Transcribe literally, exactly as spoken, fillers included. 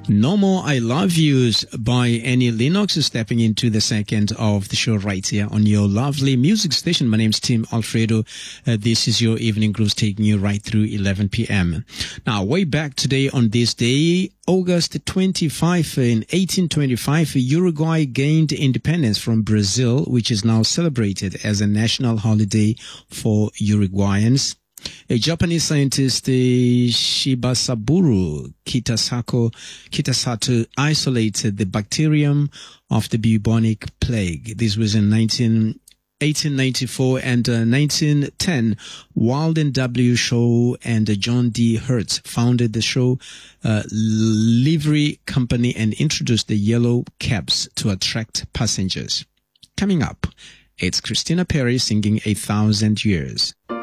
No More I Love Yous by Annie Lennox, stepping into the second of the show right here on your lovely music station. My name's Tim Alfredo. Uh, this is your Evening Grooves, taking you right through eleven p.m. Now, way back today on this day, August twenty-fifth, in eighteen twenty-five, Uruguay gained independence from Brazil, which is now celebrated as a national holiday for Uruguayans. A Japanese scientist, uh, Shibasaburo Kitasako, Kitasato, isolated the bacterium of the bubonic plague. This was in eighteen ninety-four, and uh, nineteen ten, Walden W. Shaw and uh, John D. Hertz founded the Shaw uh, Livery Company and introduced the yellow cabs to attract passengers. Coming up, it's Christina Perri singing A Thousand Years.